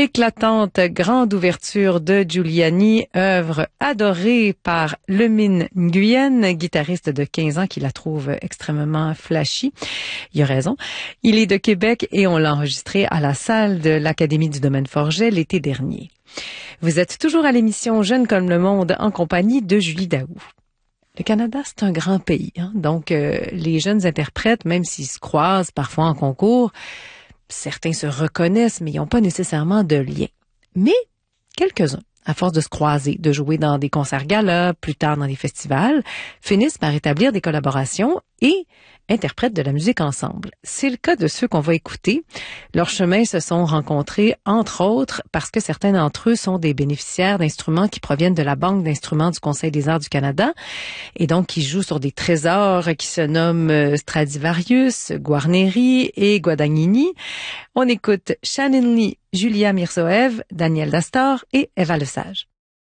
Éclatante grande ouverture de Giuliani, œuvre adorée par Lemine Nguyen, guitariste de 15 ans qui la trouve extrêmement flashy. Il a raison. Il est de Québec et on l'a enregistré à la salle de l'Académie du Domaine Forget l'été dernier. Vous êtes toujours à l'émission Jeunes comme le monde en compagnie de Julie Daou. Le Canada, c'est un grand pays, donc les jeunes interprètes, même s'ils se croisent parfois en concours, certains se reconnaissent, mais ils n'ont pas nécessairement de lien. Mais quelques-uns, à force de se croiser, de jouer dans des concerts galas, plus tard dans des festivals, finissent par établir des collaborations et interprètent de la musique ensemble. C'est le cas de ceux qu'on va écouter. Leurs chemins se sont rencontrés, entre autres, parce que certains d'entre eux sont des bénéficiaires d'instruments qui proviennent de la Banque d'instruments du Conseil des arts du Canada et donc qui jouent sur des trésors qui se nomment Stradivarius, Guarneri et Guadagnini. On écoute Shannon Lee, Julia Mirzoev, Daniel Dastor et Eva Lesage.